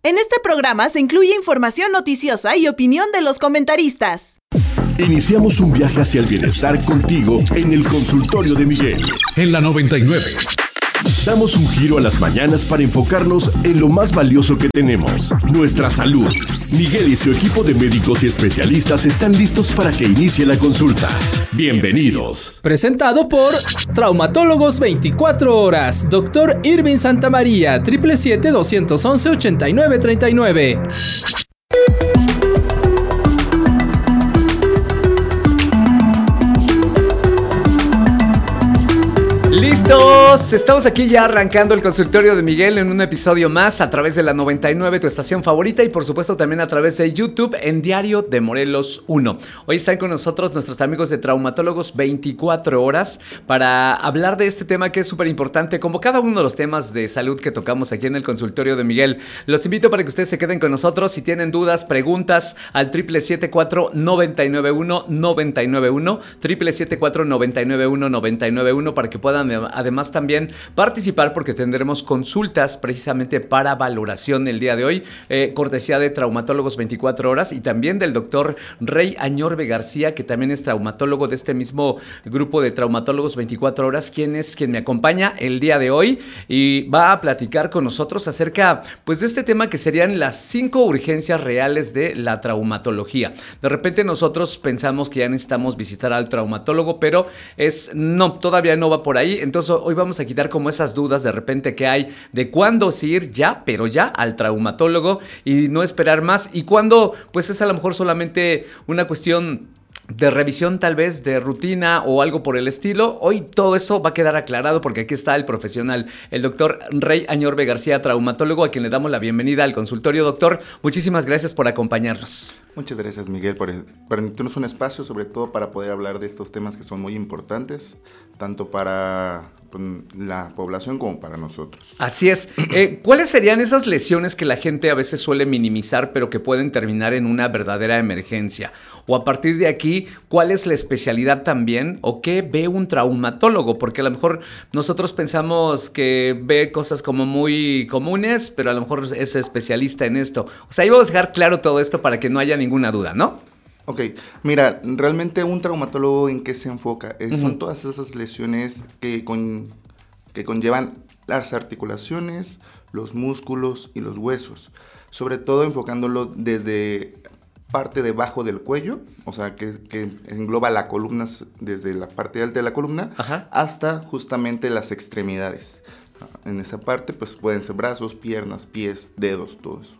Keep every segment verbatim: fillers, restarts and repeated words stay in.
En este programa se incluye información noticiosa y opinión de los comentaristas. Iniciamos un viaje hacia el bienestar contigo en el consultorio de Miguel. En la noventa y nueve. Damos un giro a las mañanas para enfocarnos en lo más valioso que tenemos, nuestra salud. Miguel y su equipo de médicos y especialistas están listos para que inicie la consulta. Bienvenidos. Presentado por Traumatólogos veinticuatro horas. Doctor Irving Santamaría, siete siete siete, dos uno uno, ocho nueve tres nueve. ¡Listos! Estamos aquí ya arrancando el consultorio de Miguel en un episodio más a través de la noventa y nueve, tu estación favorita, y por supuesto también a través de YouTube en Diario de Morelos uno. Hoy están con nosotros nuestros amigos de Traumatólogos veinticuatro horas para hablar de este tema que es súper importante, como cada uno de los temas de salud que tocamos aquí en el consultorio de Miguel. Los invito para que ustedes se queden con nosotros. Si tienen dudas, preguntas, al siete siete siete, cuatro nueve nueve uno, nueve nueve uno, siete siete siete, cuatro nueve nueve uno, nueve nueve uno, para que puedan además también participar, porque tendremos consultas precisamente para valoración el día de hoy, eh, cortesía de Traumatólogos veinticuatro horas y también del doctor Rey Añorbe García, que también es traumatólogo de este mismo grupo de Traumatólogos veinticuatro horas, quien es quien me acompaña el día de hoy y va a platicar con nosotros acerca pues de este tema que serían las cinco urgencias reales de la traumatología. De repente nosotros pensamos que ya necesitamos visitar al traumatólogo, pero es no, todavía no va por ahí. Entonces hoy vamos a quitar como esas dudas de repente que hay de cuándo sí ir ya, pero ya al traumatólogo y no esperar más, y cuándo pues es a lo mejor solamente una cuestión de revisión, tal vez de rutina o algo por el estilo. Hoy todo eso va a quedar aclarado porque aquí está el profesional, el doctor Rey Añorbe García, traumatólogo, a quien le damos la bienvenida al consultorio. Doctor, muchísimas gracias por acompañarnos. Muchas gracias, Miguel, por permitirnos un espacio, sobre todo para poder hablar de estos temas que son muy importantes, tanto para la población como para nosotros. Así es. Eh, ¿Cuáles serían esas lesiones que la gente a veces suele minimizar, pero que pueden terminar en una verdadera emergencia? O a partir de aquí, ¿cuál es la especialidad también? ¿O qué ve un traumatólogo? Porque a lo mejor nosotros pensamos que ve cosas como muy comunes, pero a lo mejor es especialista en esto. O sea, ahí vamos a dejar claro todo esto para que no haya ninguna duda, ¿no? Ok, mira, realmente un traumatólogo, ¿en qué se enfoca? Eh, Uh-huh. Son todas esas lesiones que, con, que conllevan las articulaciones, los músculos y los huesos, sobre todo enfocándolo desde parte debajo del cuello, o sea, que, que engloba la columna, desde la parte alta de la columna, Ajá, hasta justamente las extremidades. En esa parte, pues pueden ser brazos, piernas, pies, dedos, todo eso.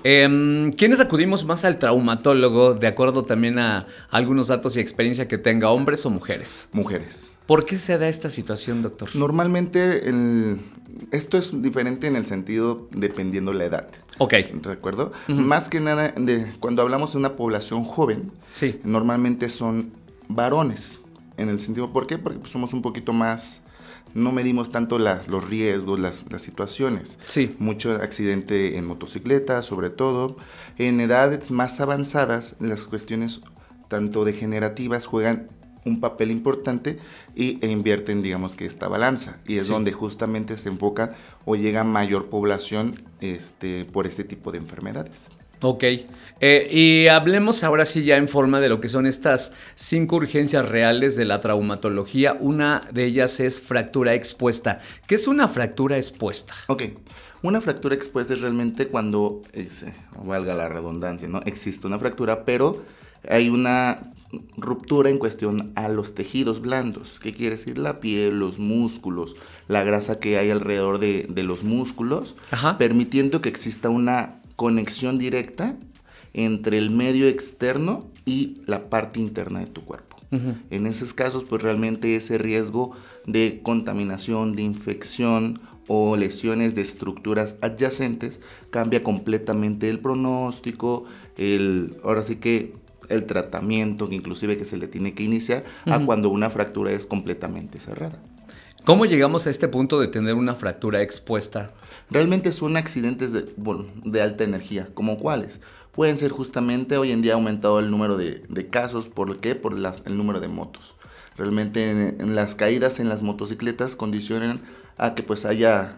Eh, ¿Quiénes acudimos más al traumatólogo, de acuerdo también a algunos datos y experiencia que tenga, hombres o mujeres? Mujeres. ¿Por qué se da esta situación, doctor? Normalmente el, esto es diferente en el sentido dependiendo la edad. Ok. ¿De acuerdo? Uh-huh. Más que nada, de, cuando hablamos de una población joven, Sí. normalmente son varones. En el sentido, ¿por qué? Porque pues, somos un poquito más... No medimos tanto las, los riesgos, las, las situaciones. Sí. Mucho accidente en motocicleta, sobre todo. En edades más avanzadas, las cuestiones tanto degenerativas juegan un papel importante y, e invierten, digamos, que esta balanza. Y es sí. donde justamente se enfoca o llega mayor población este, por este tipo de enfermedades. Ok, eh, y hablemos ahora sí ya en forma de lo que son estas cinco urgencias reales de la traumatología. Una de ellas es fractura expuesta. ¿Qué es una fractura expuesta? Ok, una fractura expuesta es realmente cuando, es, valga la redundancia, ¿no? Existe una fractura, pero hay una ruptura en cuestión a los tejidos blandos. ¿Qué quiere decir? La piel, los músculos, la grasa que hay alrededor de, de los músculos, Ajá. permitiendo que exista una conexión directa entre el medio externo y la parte interna de tu cuerpo. Uh-huh. En esos casos, pues realmente ese riesgo de contaminación, de infección o lesiones de estructuras adyacentes cambia completamente el pronóstico, el, ahora sí que el tratamiento, inclusive que se le tiene que iniciar, uh-huh. a cuando una fractura es completamente cerrada. ¿Cómo llegamos a este punto de tener una fractura expuesta? Realmente son accidentes de, bueno, de alta energía, ¿como cuáles? Pueden ser justamente, hoy en día ha aumentado el número de, de casos, ¿por qué? Por las, el número de motos. Realmente en, en las caídas en las motocicletas condicionan a que pues haya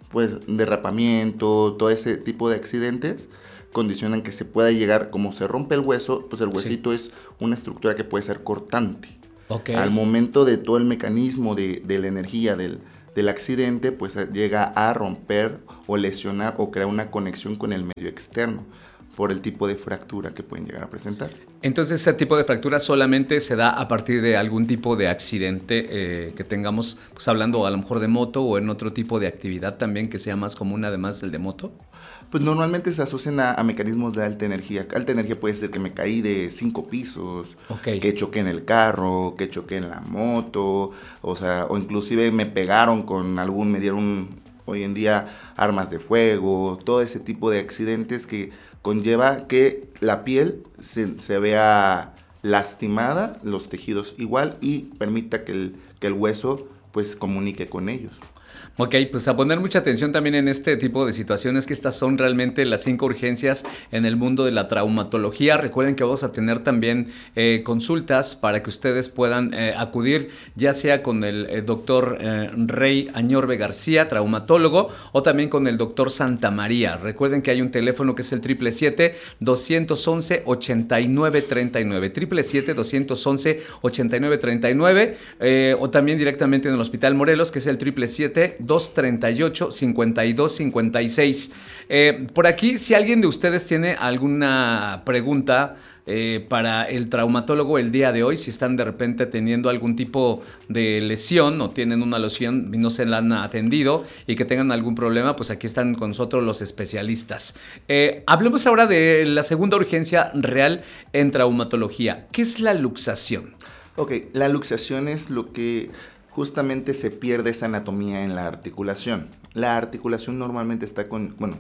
pues derrapamiento, todo ese tipo de accidentes condicionan que se pueda llegar, como se rompe el hueso, pues el huesito sí. es una estructura que puede ser cortante. Okay. Al momento de todo el mecanismo de, de la energía del, del accidente, pues llega a romper o lesionar o crear una conexión con el medio externo por el tipo de fractura que pueden llegar a presentar. Entonces, ese tipo de fractura solamente se da a partir de algún tipo de accidente eh, que tengamos, pues hablando a lo mejor de moto o en otro tipo de actividad también que sea más común además del de moto. Pues normalmente se asocian a, a mecanismos de alta energía. Alta energía puede ser que me caí de cinco pisos, okay. que choqué en el carro, que choqué en la moto, o sea, o inclusive me pegaron con algún, me dieron hoy en día armas de fuego, todo ese tipo de accidentes que conlleva que la piel se, se vea lastimada, los tejidos igual, y permita que el, que el hueso pues comunique con ellos. Ok, pues a poner mucha atención también en este tipo de situaciones, que estas son realmente las cinco urgencias en el mundo de la traumatología. Recuerden que vamos a tener también eh, consultas para que ustedes puedan eh, acudir, ya sea con el eh, doctor eh, Rey Añorbe García, traumatólogo, o también con el doctor Santamaría. Recuerden que hay un teléfono que es el siete siete siete, dos once, ochenta y nueve treinta y nueve, siete siete siete, dos once, ochenta y nueve treinta y nueve, eh, o también directamente en el Hospital Morelos, que es el siete siete siete, dos treinta y ocho, cincuenta y dos cincuenta y seis. Eh, por aquí, si alguien de ustedes tiene alguna pregunta eh, para el traumatólogo el día de hoy, si están de repente teniendo algún tipo de lesión o tienen una lesión y no se la han atendido y que tengan algún problema, pues aquí están con nosotros los especialistas. Eh, hablemos ahora de la segunda urgencia real en traumatología. ¿Qué es la luxación? Ok, la luxación es lo que justamente se pierde esa anatomía en la articulación. La articulación normalmente está con, bueno,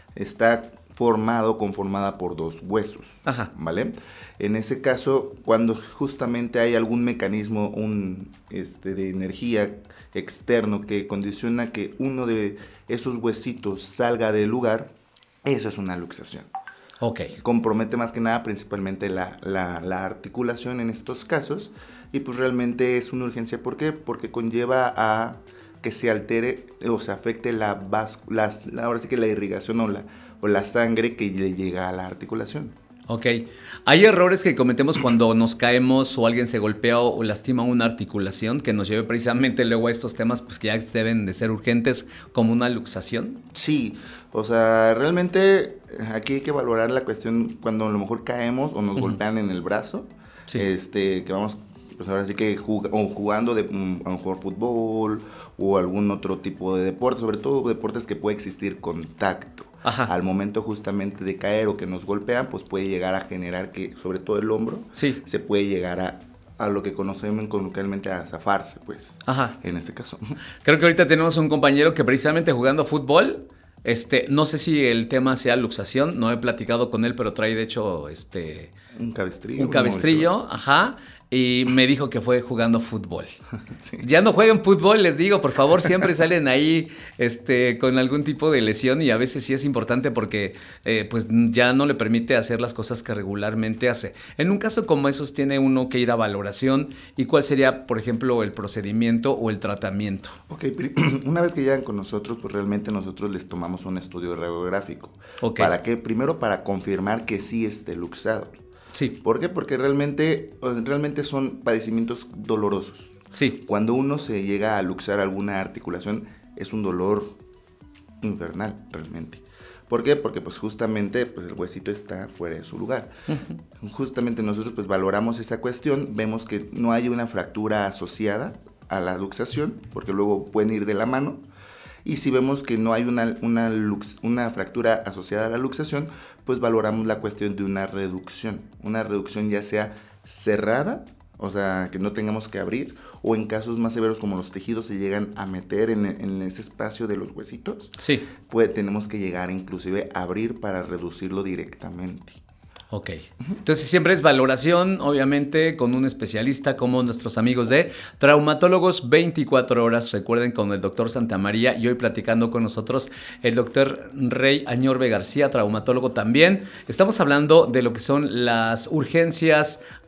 está formado, conformada por dos huesos, Ajá. ¿vale? En ese caso, cuando justamente hay algún mecanismo un, este, de energía externo que condiciona que uno de esos huesitos salga del lugar, eso es una luxación. Okay. Compromete más que nada principalmente la, la, la articulación en estos casos, y pues realmente es una urgencia. ¿Por qué? Porque conlleva a que se altere o se afecte la, vas, las, la ahora sí que la irrigación o la, o la sangre que le llega a la articulación. Ok. ¿Hay errores que cometemos cuando nos caemos o alguien se golpea o lastima una articulación que nos lleve precisamente luego a estos temas pues que ya deben de ser urgentes, como una luxación? Sí, o sea, realmente aquí hay que valorar la cuestión cuando a lo mejor caemos o nos uh-huh. golpean en el brazo, sí. este, que vamos, pues ahora sí que jug- o jugando de, um, a lo mejor fútbol o algún otro tipo de deporte, sobre todo deportes que puede existir contacto. Ajá. Al momento justamente de caer o que nos golpean, pues puede llegar a generar que, sobre todo el hombro, sí. se puede llegar a, a lo que conocemos coloquialmente a zafarse, pues, Ajá. en este caso. Creo que ahorita tenemos un compañero que precisamente jugando fútbol, este, no sé si el tema sea luxación, no he platicado con él, pero trae de hecho, este... Un cabestrillo. Un cabestrillo, ajá. Y me dijo que fue jugando fútbol. Sí. Ya no jueguen fútbol, les digo, por favor, siempre salen ahí este, con algún tipo de lesión y a veces sí es importante porque eh, pues ya no le permite hacer las cosas que regularmente hace. En un caso como esos tiene uno que ir a valoración. ¿Y cuál sería, por ejemplo, el procedimiento o el tratamiento? Ok, una vez que llegan con nosotros, pues realmente nosotros les tomamos un estudio radiográfico. Okay. ¿Para qué? Primero para confirmar que sí esté luxado. Sí. ¿Por qué? Porque realmente, realmente son padecimientos dolorosos. Sí. Cuando uno se llega a luxar alguna articulación, es un dolor infernal, realmente. ¿Por qué? Porque pues justamente pues, el huesito está fuera de su lugar. Uh-huh. Justamente nosotros pues valoramos esa cuestión, vemos que no hay una fractura asociada a la luxación, porque luego pueden ir de la mano. Y si vemos que no hay una, una, lux, una fractura asociada a la luxación, pues valoramos la cuestión de una reducción. Una reducción ya sea cerrada, o sea, que no tengamos que abrir, o en casos más severos como los tejidos se llegan a meter en, en ese espacio de los huesitos, sí. pues tenemos que llegar inclusive a abrir para reducirlo directamente. Ok, entonces siempre es valoración, obviamente, con un especialista como nuestros amigos de Traumatólogos veinticuatro horas. Recuerden, con el doctor Santamaría y hoy platicando con nosotros el doctor Rey Añorbe García, traumatólogo también. Estamos hablando de lo que son las urgencias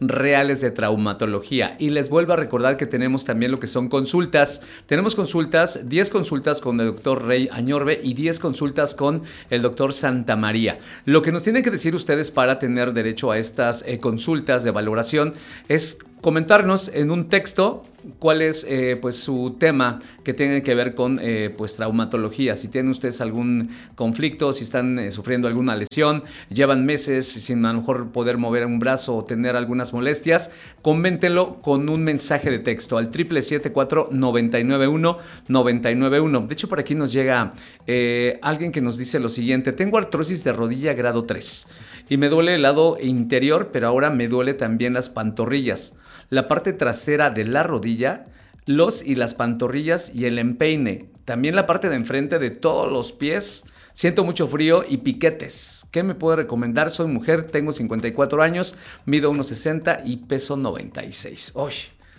reales de traumatología. Y les vuelvo a recordar que tenemos también lo que son consultas. Tenemos consultas, diez consultas con el doctor Rey Añorbe y diez consultas con el doctor Santamaría. Lo que nos tienen que decir ustedes para tener derecho a estas eh, consultas de valoración es comentarnos en un texto cuál es eh, pues su tema que tiene que ver con eh, pues traumatología. Si tienen ustedes algún conflicto, si están eh, sufriendo alguna lesión, llevan meses sin a lo mejor poder mover un brazo o tener algunas molestias, coméntenlo con un mensaje de texto al triple siete cuatro nueve nueve uno nueve nueve uno. De hecho, por aquí nos llega eh, alguien que nos dice lo siguiente: tengo artrosis de rodilla grado tres y me duele el lado interior, pero ahora me duele también las pantorrillas, la parte trasera de la rodilla, los y las pantorrillas y el empeine. También la parte de enfrente de todos los pies. Siento mucho frío y piquetes. ¿Qué me puede recomendar? Soy mujer, tengo cincuenta y cuatro años, mido uno sesenta y peso noventa y seis. Uy.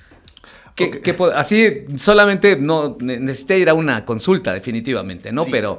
¿Qué, okay. ¿qué puedo? Así solamente no necesité ir a una consulta definitivamente, ¿no? Sí. Pero...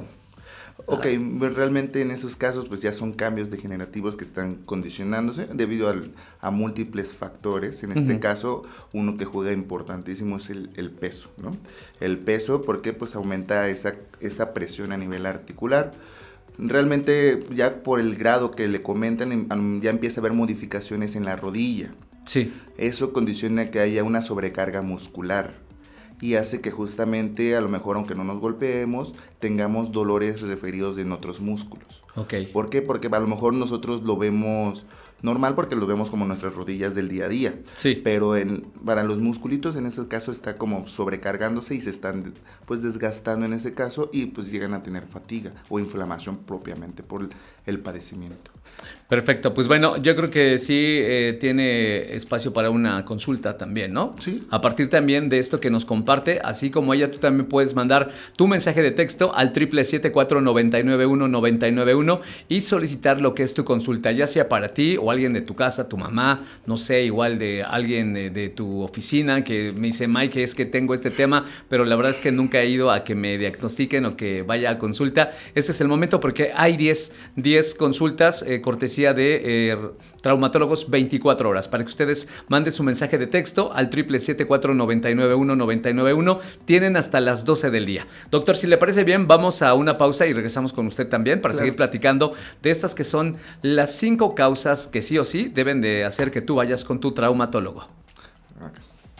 Ok, realmente en esos casos pues ya son cambios degenerativos que están condicionándose debido al, a múltiples factores. En este uh-huh. caso, uno que juega importantísimo es el, el peso, ¿no? El peso, porque pues aumenta esa, esa presión a nivel articular. Realmente ya por el grado que le comentan, ya empieza a haber modificaciones en la rodilla. Sí. Eso condiciona que haya una sobrecarga muscular. Y hace que justamente, a lo mejor aunque no nos golpeemos, tengamos dolores referidos en otros músculos. Okay. ¿Por qué? Porque a lo mejor nosotros lo vemos normal porque lo vemos como nuestras rodillas del día a día. Sí. Pero en, para los musculitos en ese caso está como sobrecargándose y se están pues desgastando en ese caso y pues llegan a tener fatiga o inflamación propiamente por el, el padecimiento. Perfecto, pues bueno, yo creo que sí eh, tiene espacio para una consulta también, ¿no? Sí. A partir también de esto que nos comparte, así como ella, tú también puedes mandar tu mensaje de texto al triple siete cuatro nueve nueve uno nueve nueve uno y solicitar lo que es tu consulta, ya sea para ti o alguien de tu casa, tu mamá, no sé, igual de alguien de, de tu oficina que me dice, Mike, es que tengo este tema, pero la verdad es que nunca he ido a que me diagnostiquen o que vaya a consulta. Este es el momento porque hay diez consultas, eh, cortesía de eh, traumatólogos veinticuatro horas, para que ustedes manden su mensaje de texto al triple siete cuatro nueve nueve uno nueve nueve uno. Tienen hasta las doce del día. Doctor, si le parece bien, vamos a una pausa y regresamos con usted también para claro. seguir platicando de estas que son las cinco causas que sí o sí deben de hacer que tú vayas con tu traumatólogo. Okay.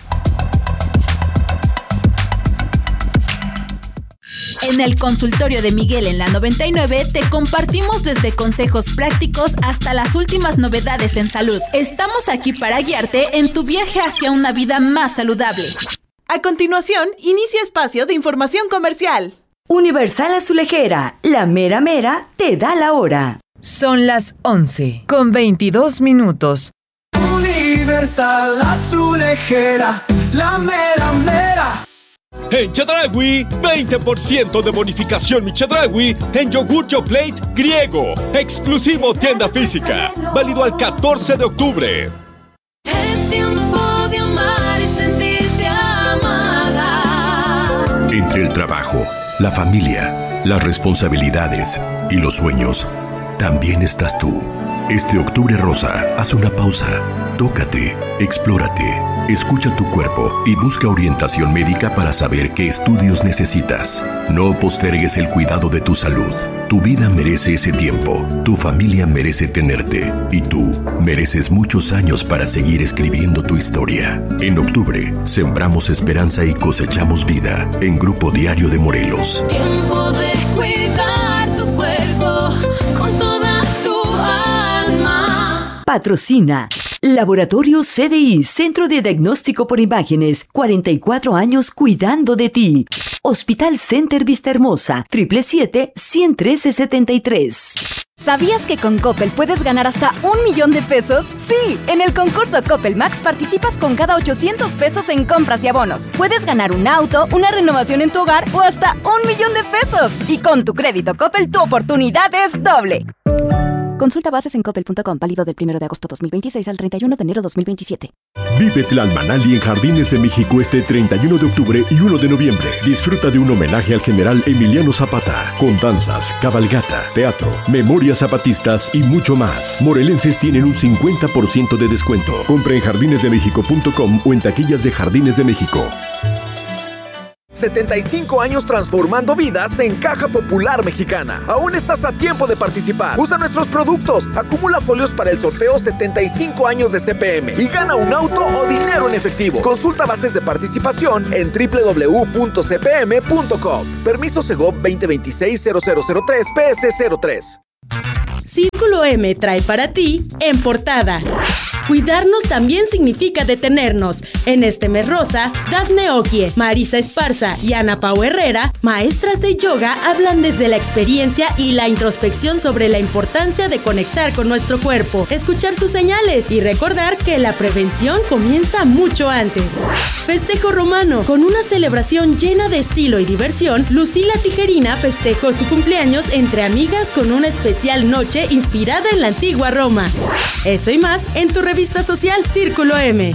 En el consultorio de Miguel en la noventa y nueve te compartimos desde consejos prácticos hasta las últimas novedades en salud. Estamos aquí para guiarte en tu viaje hacia una vida más saludable. A continuación, inicia espacio de información comercial. Universal Azulejera, la mera mera te da la hora. Son las once con veintidós minutos. Universal Azulejera, la mera mera. En Chedraui, veinte por ciento de bonificación mi Chedraui en yogur Yoplait griego. Exclusivo tienda física. Válido al catorce de octubre. Es tiempo de amar y sentirte amada. Entre el trabajo, la familia, las responsabilidades y los sueños, también estás tú. Este octubre rosa, haz una pausa. Tócate, explórate, escucha tu cuerpo y busca orientación médica para saber qué estudios necesitas. No postergues el cuidado de tu salud. Tu vida merece ese tiempo, tu familia merece tenerte y tú mereces muchos años para seguir escribiendo tu historia. En octubre, sembramos esperanza y cosechamos vida en Grupo Diario de Morelos. Tiempo de cuidar tu cuerpo con toda tu alma. Patrocina Laboratorio C D I, Centro de Diagnóstico por Imágenes, cuarenta y cuatro años cuidando de ti. Hospital Center Vista Hermosa, siete siete siete, uno uno tres, setenta y tres. ¿Sabías que con Coppel puedes ganar hasta un millón de pesos? Sí, en el concurso Coppel Max participas con cada ochocientos pesos en compras y abonos. Puedes ganar un auto, una renovación en tu hogar o hasta un millón de pesos. Y con tu crédito Coppel tu oportunidad es doble. Consulta bases en coppel punto com, válido del primero de agosto dos mil veintiséis al treinta y uno de enero dos mil veintisiete. Vive Tlalmanali en Jardines de México este treinta y uno de octubre y uno de noviembre. Disfruta de un homenaje al general Emiliano Zapata, con danzas, cabalgata, teatro, memorias zapatistas y mucho más. Morelenses tienen un cincuenta por ciento de descuento. Compra en jardines de méxico punto com o en taquillas de Jardines de México. setenta y cinco años transformando vidas en Caja Popular Mexicana. Aún estás a tiempo de participar. Usa nuestros productos. Acumula folios para el sorteo setenta y cinco años de C P M y gana un auto o dinero en efectivo. Consulta bases de participación en doble u doble u doble u punto c p m punto com. Permiso Segov veinte veintiséis cero cero cero tres P S cero tres. Círculo M trae para ti En Portada. Cuidarnos también significa detenernos. En este mes rosa, Dafne Okie, Marisa Esparza y Ana Pau Herrera, maestras de yoga, hablan desde la experiencia y la introspección sobre la importancia de conectar con nuestro cuerpo, escuchar sus señales y recordar que la prevención comienza mucho antes. Festejo romano. Con una celebración llena de estilo y diversión, Lucila Tijerina festejó su cumpleaños entre amigas con una especial noche inspirada en la antigua Roma. Eso y más en tu revista social Círculo M.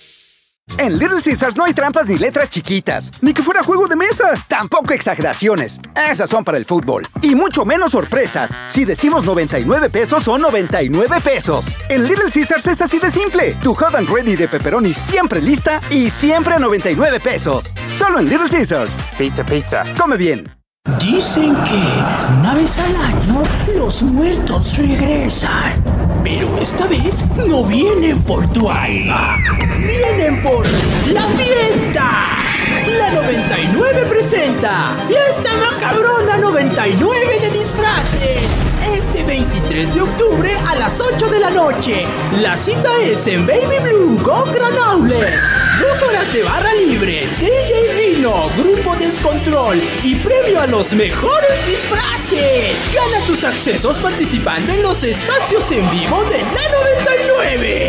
En Little Caesars no hay trampas ni letras chiquitas, ni que fuera juego de mesa. Tampoco exageraciones. Esas son para el fútbol. Y mucho menos sorpresas. Si decimos noventa y nueve pesos, son noventa y nueve pesos. En Little Caesars es así de simple. Tu hot and ready de pepperoni siempre lista y siempre a noventa y nueve pesos. Solo en Little Caesars. Pizza, pizza. Come bien. Dicen que una vez al año los muertos regresan, pero esta vez no vienen por tu alma, vienen por la fiesta. La noventa y nueve presenta Fiesta Macabrona noventa y nueve de disfraces. Este veintitrés de octubre a las ocho de la noche. La cita es en Baby Blue con Granoble. Dos horas de barra libre, D J Rino, Grupo Descontrol y premio a los mejores disfraces. Gana tus accesos participando en los espacios en vivo de la noventa y nueve.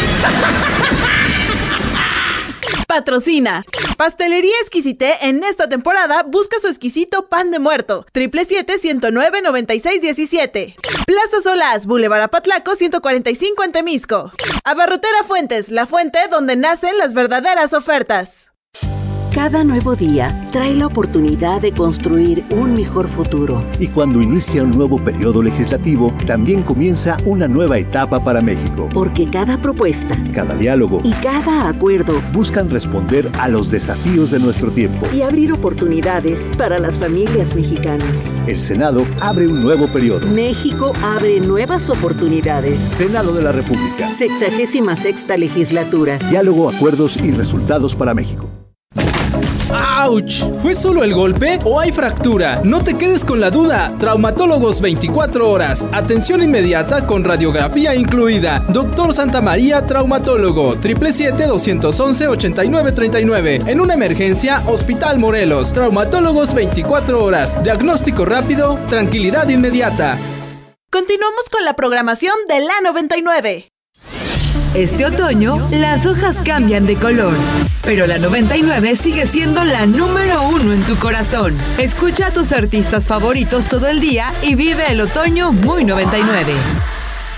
Patrocina. Pastelería Exquisité en esta temporada busca su exquisito pan de muerto. Triple siete, ciento nueve, noventa y seis diecisiete. Plaza Solás, Boulevard Apatlaco, ciento cuarenta y cinco en Temisco. Abarrotera Fuentes, la fuente donde nacen las verdaderas ofertas. Cada nuevo día trae la oportunidad de construir un mejor futuro. Y cuando inicia un nuevo periodo legislativo, también comienza una nueva etapa para México. Porque cada propuesta, cada diálogo y cada acuerdo buscan responder a los desafíos de nuestro tiempo y abrir oportunidades para las familias mexicanas. El Senado abre un nuevo periodo. México abre nuevas oportunidades. Senado de la República. Sexagésima sexta legislatura. Diálogo, acuerdos y resultados para México. ¡Auch! ¿Fue solo el golpe o hay fractura? No te quedes con la duda. Traumatólogos veinticuatro horas. Atención inmediata con radiografía incluida. Doctor Santa María, traumatólogo. siete siete siete, dos once, ochenta y nueve treinta y nueve. En una emergencia, Hospital Morelos. Traumatólogos veinticuatro horas. Diagnóstico rápido, tranquilidad inmediata. Continuamos con la programación de la noventa y nueve. Este otoño, las hojas cambian de color, pero la noventa y nueve sigue siendo la número uno en tu corazón. Escucha a tus artistas favoritos todo el día y vive el otoño muy noventa y nueve.